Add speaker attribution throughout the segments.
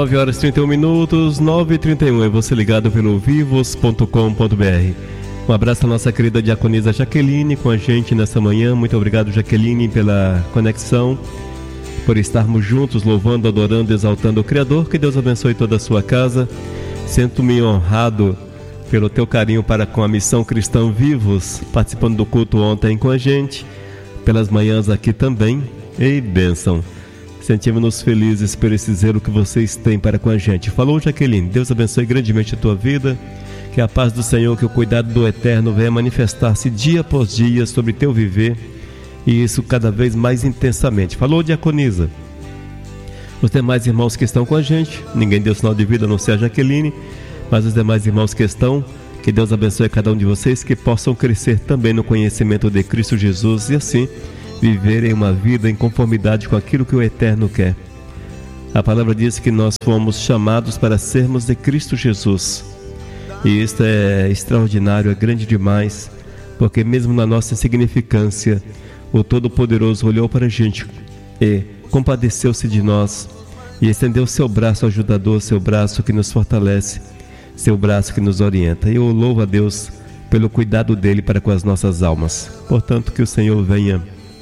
Speaker 1: 9h31, 9h31, é você ligado pelo vivos.com.br. Um abraço à nossa querida diaconisa Jaqueline com a gente nessa manhã. Muito obrigado, Jaqueline, pela conexão, por estarmos juntos louvando, adorando, exaltando o Criador. Que Deus abençoe toda a sua casa. Sinto-me honrado pelo teu carinho para com a Missão Cristã Vivos, participando do culto ontem com a gente, pelas manhãs aqui também. Ei, bênção! Sentimos-nos felizes por esse zelo que vocês têm para com a gente. Falou, Jaqueline. Deus abençoe grandemente a tua vida. Que a paz do Senhor, que o cuidado do Eterno venha manifestar-se dia após dia sobre teu viver, e isso cada vez mais intensamente. Falou, diaconisa. Os demais irmãos que estão com a gente, ninguém deu sinal de vida a não ser a Jaqueline, mas os demais irmãos que estão, que Deus abençoe cada um de vocês, que possam crescer também no conhecimento de Cristo Jesus e assim viverem uma vida em conformidade com aquilo que o Eterno quer. A palavra diz que nós fomos chamados para sermos de Cristo Jesus. E isto é extraordinário, é grande demais, porque mesmo na nossa insignificância, o Todo-Poderoso olhou para a gente e compadeceu-se de nós e estendeu seu braço ajudador, seu braço que nos fortalece, seu braço que nos orienta. E eu louvo a Deus pelo cuidado dele para com as nossas almas. Portanto, que o Senhor venha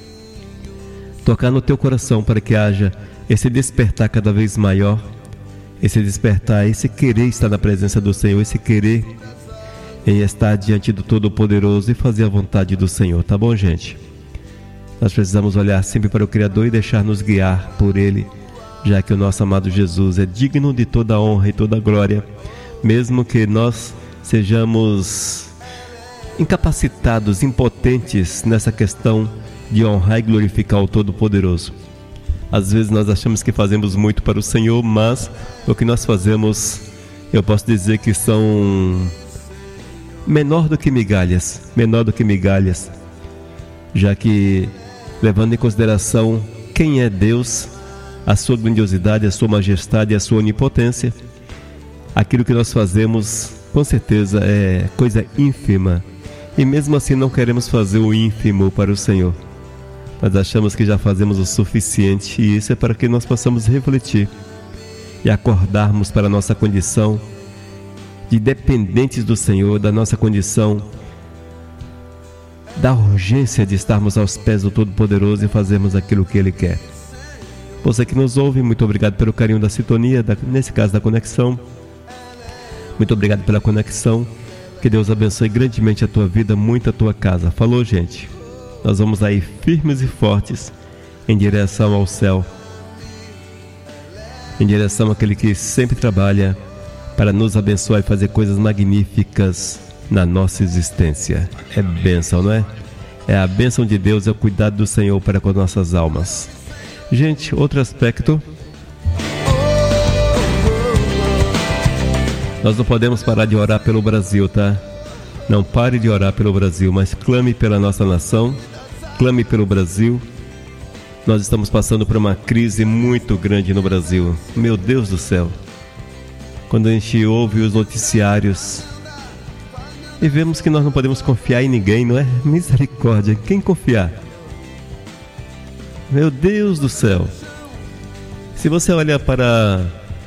Speaker 1: tocar no teu coração para que haja esse despertar cada vez maior, esse despertar, esse querer estar na presença do Senhor, esse querer em estar diante do Todo-Poderoso e fazer a vontade do Senhor, tá bom, gente? Nós precisamos olhar sempre para o Criador e deixar-nos guiar por Ele, já que o nosso amado Jesus é digno de toda a honra e toda a glória, mesmo que nós sejamos incapacitados, impotentes nessa questão de honrar e glorificar o Todo-Poderoso. Às vezes nós achamos que fazemos muito para o Senhor, mas o que nós fazemos, eu posso dizer que são menor do que migalhas, já que, levando em consideração quem é Deus, a sua grandiosidade, a sua majestade, a sua onipotência, aquilo que nós fazemos, com certeza, é coisa ínfima, e mesmo assim não queremos fazer o ínfimo para o Senhor. Nós achamos que já fazemos o suficiente, e isso é para que nós possamos refletir e acordarmos para a nossa condição de dependentes do Senhor, da nossa condição da urgência de estarmos aos pés do Todo-Poderoso e fazermos aquilo que Ele quer. Você que nos ouve, muito obrigado pelo carinho da sintonia, nesse caso da conexão. Muito obrigado pela conexão. Que Deus abençoe grandemente a tua vida, muito a tua casa. Falou, gente? Nós vamos aí firmes e fortes em direção ao céu, em direção àquele que sempre trabalha para nos abençoar e fazer coisas magníficas na nossa existência. É bênção, não é? É a bênção de Deus, é o cuidado do Senhor para com as nossas almas. Gente, outro aspecto, nós não podemos parar de orar pelo Brasil, tá? Não pare de orar pelo Brasil, mas clame pela nossa nação, clame pelo Brasil. Nós estamos passando por uma crise muito grande no Brasil. Meu Deus do céu. Quando a gente ouve os noticiários e vemos que nós não podemos confiar em ninguém, não é? Misericórdia, quem confiar? Meu Deus do céu. Se você olha para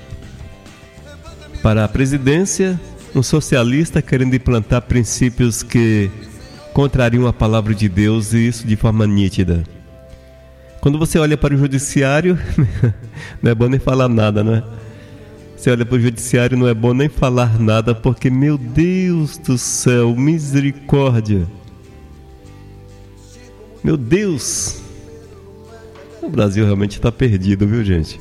Speaker 1: a presidência, um socialista querendo implantar princípios que contrariam a palavra de Deus, e isso de forma nítida. Quando você olha para o judiciário, não é bom nem falar nada, né? Você olha para o judiciário, não é bom nem falar nada, porque, meu Deus do céu, misericórdia. Meu Deus! O Brasil realmente está perdido, viu, gente?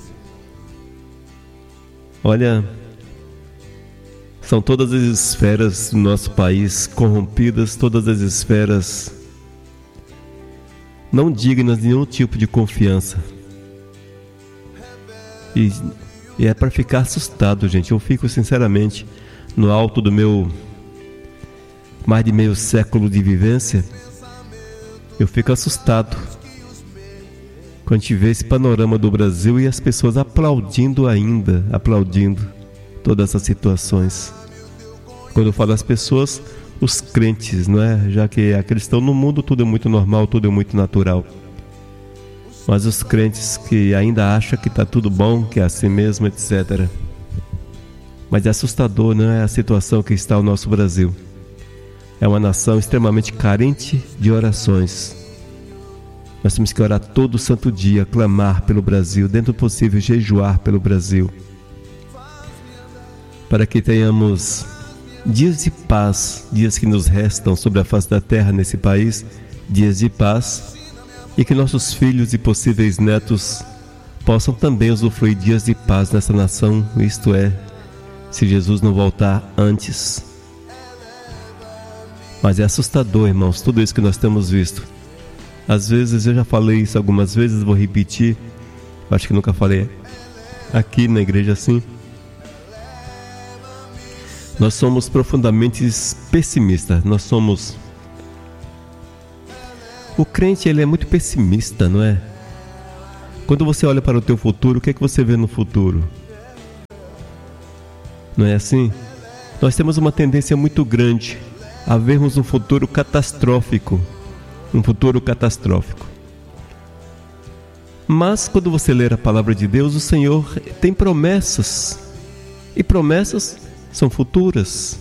Speaker 1: Olha, são todas as esferas do nosso país corrompidas, todas as esferas não dignas de nenhum tipo de confiança. E é para ficar assustado, gente. Eu fico, sinceramente, no alto do meu mais de meio século de vivência, eu fico assustado quando a gente vê esse panorama do Brasil e as pessoas aplaudindo todas essas situações. Quando eu falo as pessoas, os crentes, não é? Já que a cristão no mundo tudo é muito normal, tudo é muito natural. mas os crentes que ainda acham que está tudo bom, que é assim mesmo, etc. Mas é assustador, não é, a situação que está o nosso Brasil. É uma nação extremamente carente de orações. Nós temos que orar todo santo dia, clamar pelo Brasil, dentro do possível jejuar pelo Brasil, para que tenhamos dias de paz, dias que nos restam sobre a face da terra nesse país, dias de paz, e que nossos filhos e possíveis netos possam também usufruir dias de paz nessa nação, isto é, se Jesus não voltar antes. Mas é assustador, irmãos, tudo isso que nós temos visto. Às vezes, eu já falei isso algumas vezes, vou repetir, acho que nunca falei aqui na igreja assim. Nós somos profundamente pessimistas, O crente, ele é muito pessimista, não é? Quando você olha para o teu futuro, o que é que você vê no futuro? Não é assim? Nós temos uma tendência muito grande a vermos um futuro catastrófico. Mas quando você ler a palavra de Deus, o Senhor tem promessas. E promessas são futuras.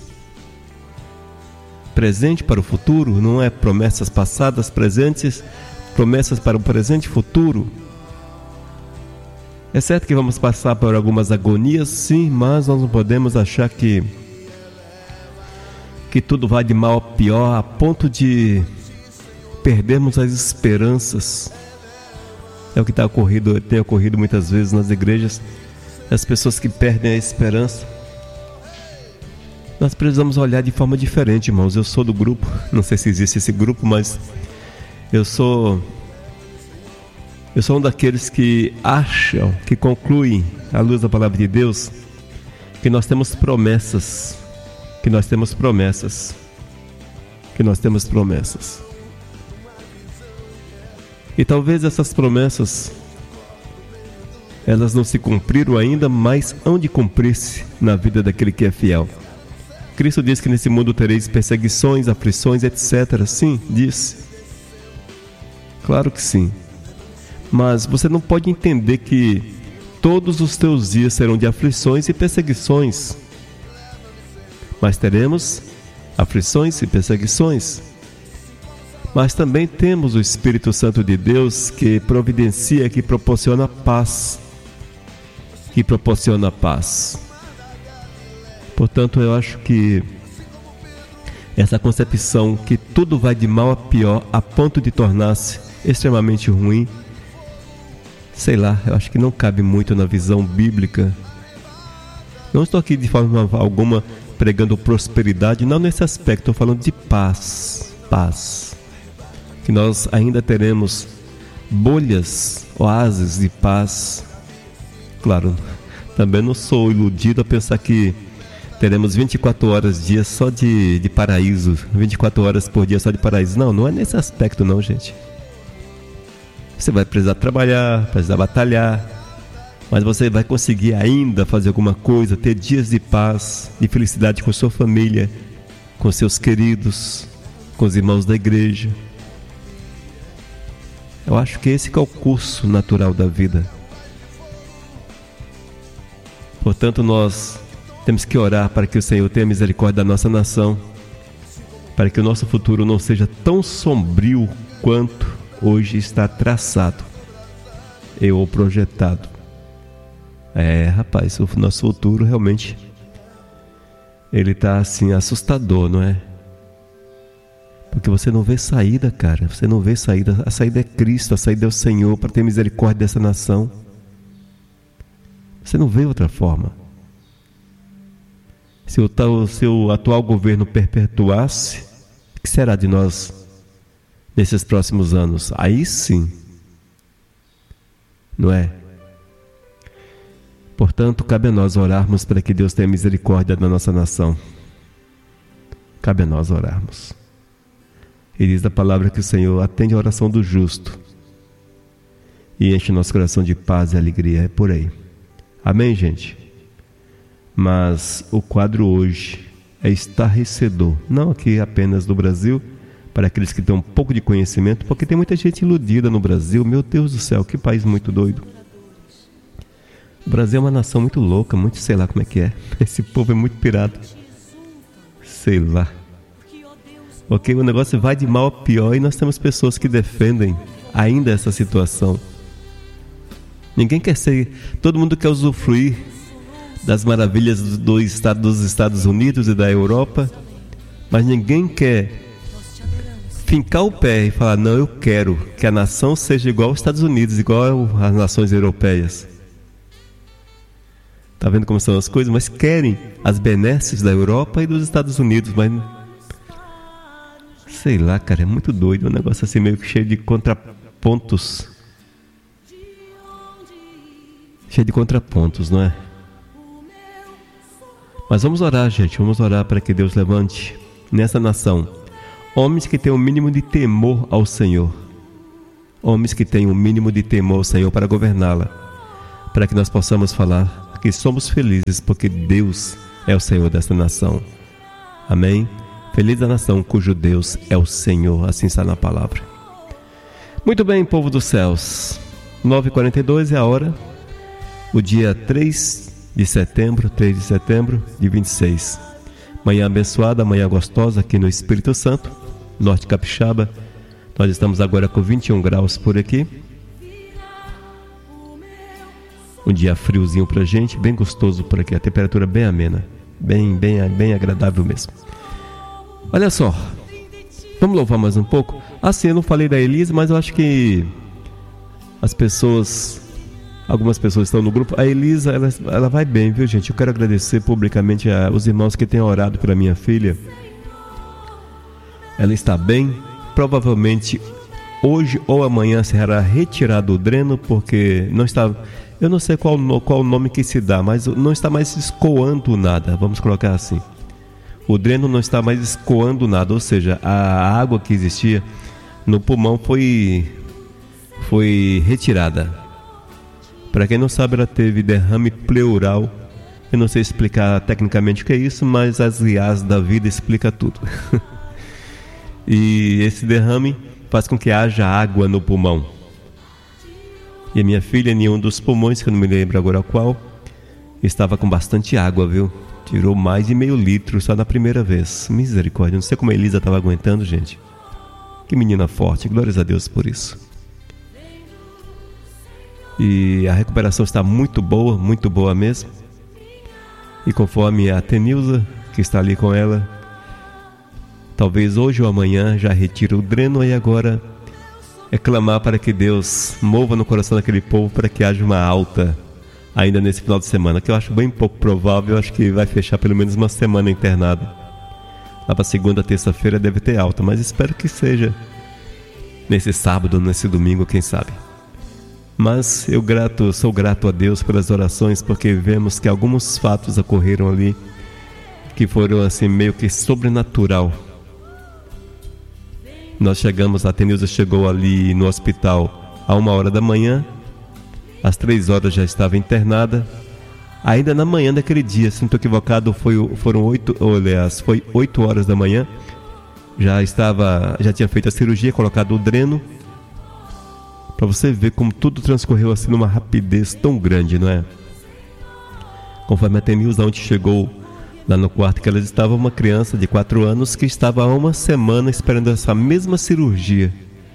Speaker 1: Presente para o futuro, não é promessas passadas, presentes, promessas para o presente e futuro. É certo que vamos passar por algumas agonias, sim, mas nós não podemos achar que tudo vai de mal a pior, a ponto de perdermos as esperanças. É o que tem ocorrido muitas vezes nas igrejas, as pessoas que perdem a esperança. Nós precisamos olhar de forma diferente, irmãos. Eu sou do grupo, não sei se existe esse grupo, mas eu sou um daqueles que acham, que concluem, à luz da palavra de Deus, que nós temos promessas. E talvez essas promessas, elas não se cumpriram ainda, mas hão de cumprir-se na vida daquele que é fiel. Cristo diz que nesse mundo tereis perseguições, aflições, etc. Sim, disse. Claro que sim. Mas você não pode entender que todos os teus dias serão de aflições e perseguições. Mas teremos aflições e perseguições. Mas também temos o Espírito Santo de Deus que providencia, que proporciona paz. Portanto, eu acho que essa concepção que tudo vai de mal a pior a ponto de tornar-se extremamente ruim, sei lá, eu acho que não cabe muito na visão bíblica. Não estou aqui de forma alguma pregando prosperidade, não nesse aspecto, estou falando de paz. Que nós ainda teremos bolhas, oásis de paz. Claro, também não sou iludido a pensar que teremos 24 horas dia só de paraíso, 24 horas por dia só de paraíso. Não é nesse aspecto não, gente. Você vai precisar trabalhar, precisar batalhar, mas você vai conseguir ainda fazer alguma coisa, ter dias de paz, de felicidade com sua família, com seus queridos, com os irmãos da igreja. Eu acho que esse que é o curso natural da vida. Portanto, nós temos que orar para que o Senhor tenha misericórdia da nossa nação, para que o nosso futuro não seja tão sombrio quanto hoje está traçado ou projetado. Rapaz, o nosso futuro realmente ele está assim assustador, não é? Porque você não vê saída, cara. Você não vê saída. A saída é Cristo, a saída é o Senhor para ter misericórdia dessa nação. Você não vê outra forma. Se o atual governo perpetuasse, o que será de nós nesses próximos anos? Aí sim, não é? Portanto, cabe a nós orarmos para que Deus tenha misericórdia da nossa nação. Cabe a nós orarmos. E diz a palavra que o Senhor atende a oração do justo e enche nosso coração de paz e alegria. É por aí. Amém, gente? Mas o quadro hoje é estarrecedor, não aqui apenas do Brasil, para aqueles que têm um pouco de conhecimento, porque tem muita gente iludida no Brasil. Meu Deus do céu, que país muito doido. O Brasil é uma nação muito louca, muito sei lá como é que é. Esse povo é muito pirata. Sei lá. Porque o negócio vai de mal a pior e nós temos pessoas que defendem ainda essa situação. Ninguém quer ser... Todo mundo quer usufruir das maravilhas dos Estados Unidos e da Europa, mas ninguém quer fincar o pé e falar: não, eu quero que a nação seja igual aos Estados Unidos, igual às nações europeias. Tá vendo como são as coisas? Mas querem as benesses da Europa e dos Estados Unidos, mas sei lá, cara, é muito doido, um negócio assim meio que cheio de contrapontos. Cheio de contrapontos, não é? Mas vamos orar, gente, vamos orar para que Deus levante nessa nação homens que tenham o mínimo de temor ao Senhor. Homens que tenham o mínimo de temor ao Senhor para governá-la, para que nós possamos falar que somos felizes porque Deus é o Senhor desta nação. Amém? Feliz a nação cujo Deus é o Senhor, assim está na palavra. Muito bem, povo dos céus, 9h42 é a hora, o dia 3 de setembro de 26. Manhã abençoada, manhã gostosa aqui no Espírito Santo, Norte Capixaba. Nós estamos agora com 21 graus por aqui. Um dia friozinho pra gente, bem gostoso por aqui, a temperatura bem amena, bem agradável mesmo. Olha só, vamos louvar mais um pouco. Assim, eu não falei da Elisa, mas eu acho que algumas pessoas estão no grupo. A Elisa, ela vai bem, viu, gente? Eu quero agradecer publicamente aos irmãos que têm orado pela minha filha. Ela está bem. Provavelmente hoje ou amanhã será retirado o dreno, porque não está... Eu não sei qual o nome que se dá, mas não está mais escoando nada, vamos colocar assim. O dreno não está mais escoando nada, ou seja, a água que existia no pulmão foi retirada. Para quem não sabe, ela teve derrame pleural. Eu não sei explicar tecnicamente o que é isso, mas as IAs da vida explica tudo. E esse derrame faz com que haja água no pulmão. E a minha filha, em um dos pulmões, que eu não me lembro agora qual, estava com bastante água, viu? Tirou mais de meio litro só na primeira vez. Misericórdia, não sei como a Elisa estava aguentando, gente. Que menina forte, glórias a Deus por isso. E a recuperação está muito boa mesmo. E conforme a Tenilza, que está ali com ela, talvez hoje ou amanhã já retire o dreno e agora é clamar para que Deus mova no coração daquele povo para que haja uma alta ainda nesse final de semana, que eu acho bem pouco provável. Eu acho que vai fechar pelo menos uma semana internada. Lá para segunda, terça-feira deve ter alta, mas espero que seja nesse sábado, nesse domingo, quem sabe. Mas eu sou grato a Deus pelas orações, porque vemos que alguns fatos ocorreram ali que foram assim meio que sobrenatural. Nós chegamos, a Tenilza chegou ali no hospital a 1h da manhã, às 3h já estava internada. Ainda na manhã daquele dia, se não estou equivocado, foi 8 horas da manhã, já tinha feito a cirurgia, colocado o dreno. Para você ver como tudo transcorreu assim numa rapidez tão grande, não é? Conforme a Tenilza ontem chegou lá no quarto que elas estavam, uma criança de 4 anos que estava há uma semana esperando essa mesma cirurgia.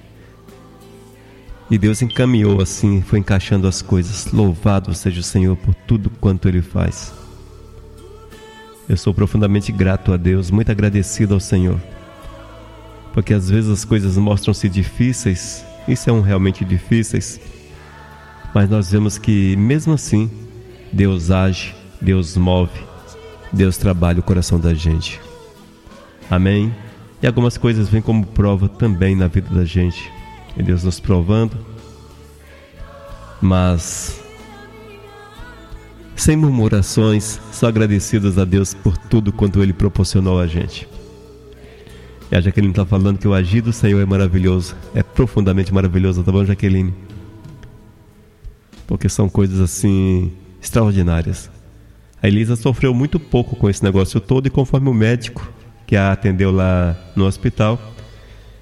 Speaker 1: E Deus encaminhou assim, foi encaixando as coisas. Louvado seja o Senhor por tudo quanto Ele faz. Eu sou profundamente grato a Deus, muito agradecido ao Senhor. Porque às vezes as coisas mostram-se difíceis, e são realmente difíceis, mas nós vemos que mesmo assim, Deus age, Deus move, Deus trabalha o coração da gente. Amém? E algumas coisas vêm como prova também na vida da gente. E Deus nos provando. Mas sem murmurações, só agradecidos a Deus por tudo quanto Ele proporcionou a gente. E a Jaqueline está falando que o agir do Senhor é maravilhoso. É profundamente maravilhoso, tá bom, Jaqueline? Porque são coisas assim extraordinárias. A Elisa sofreu muito pouco com esse negócio todo, e conforme o médico que a atendeu lá no hospital,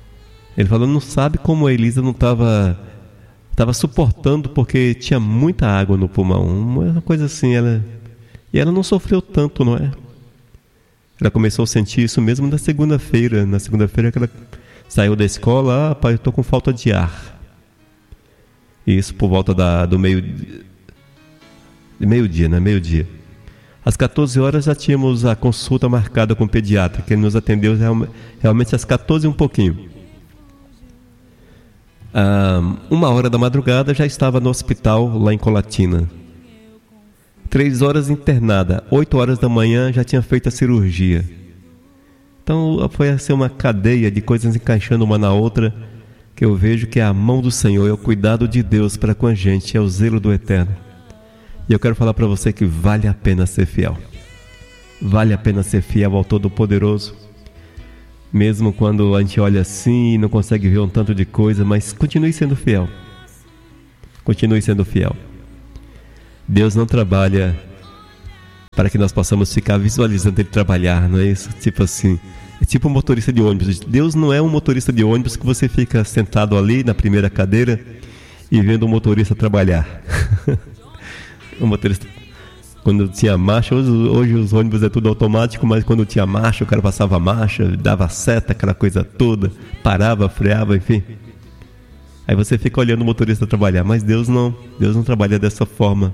Speaker 1: Ele falou, não sabe como a Elisa não estava suportando, porque tinha muita água no pulmão. Uma coisa assim, e ela não sofreu tanto, não é? Ela começou a sentir isso mesmo na segunda-feira. Na segunda-feira que ela saiu da escola, pai, eu estou com falta de ar. Isso por volta do meio-dia, né? Meio-dia. Às 14 horas já tínhamos a consulta marcada com o pediatra, que ele nos atendeu realmente às 14 e um pouquinho. 1h da madrugada já estava no hospital lá em Colatina. 3 horas internada, 8 horas da manhã já tinha feito a cirurgia. Então foi assim uma cadeia de coisas encaixando uma na outra, que eu vejo que é a mão do Senhor, é o cuidado de Deus para com a gente, é o zelo do Eterno. E eu quero falar para você que vale a pena ser fiel. Vale a pena ser fiel ao Todo-Poderoso. Mesmo quando a gente olha assim e não consegue ver um tanto de coisa, mas continue sendo fiel. Continue sendo fiel. Deus não trabalha para que nós possamos ficar visualizando Ele trabalhar, não é isso? Tipo assim, é tipo um motorista de ônibus. Deus não é um motorista de ônibus que você fica sentado ali na primeira cadeira e vendo o motorista trabalhar. O motorista, quando tinha marcha, hoje os ônibus é tudo automático, mas quando tinha marcha, o cara passava a marcha, dava seta, aquela coisa toda, parava, freava, enfim. Aí você fica olhando o motorista trabalhar, mas Deus não trabalha dessa forma.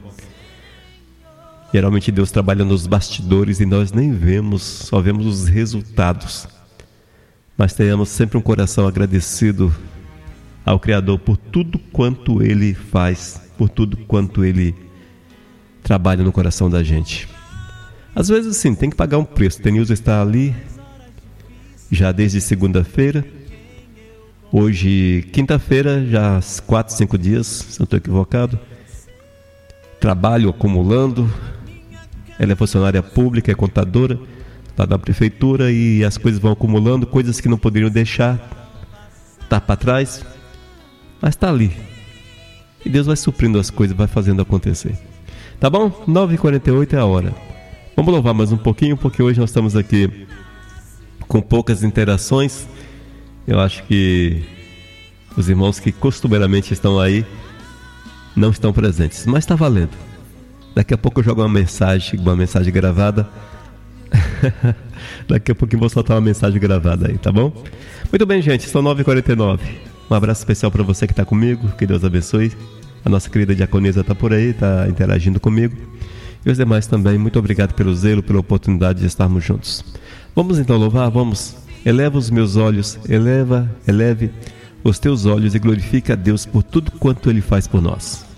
Speaker 1: Geralmente Deus trabalha nos bastidores e nós nem vemos, só vemos os resultados. Mas tenhamos sempre um coração agradecido ao Criador por tudo quanto Ele faz, por tudo quanto Ele trabalha no coração da gente. Às vezes sim, tem que pagar um preço. Tenilson está ali já desde segunda-feira. Hoje, quinta-feira, já há 4, 5 dias, se não estou equivocado. Trabalho acumulando. Ela é funcionária pública, é contadora, está na prefeitura e as coisas vão acumulando, coisas que não poderiam deixar, tá para trás, mas está ali. E Deus vai suprindo as coisas, vai fazendo acontecer. Tá bom? 9h48 é a hora. Vamos louvar mais um pouquinho, porque hoje nós estamos aqui com poucas interações. Eu acho que os irmãos que costumeiramente estão aí não estão presentes, mas está valendo. Daqui a pouco eu jogo uma mensagem gravada. Daqui a pouquinho eu vou soltar uma mensagem gravada aí, tá bom? Muito bem, gente, são 9h49. Um abraço especial para você que está comigo, que Deus abençoe. A nossa querida diaconisa está por aí, está interagindo comigo. E os demais também, muito obrigado pelo zelo, pela oportunidade de estarmos juntos. Vamos então louvar, vamos. Eleva os meus olhos, eleve os teus olhos e glorifica a Deus por tudo quanto Ele faz por nós.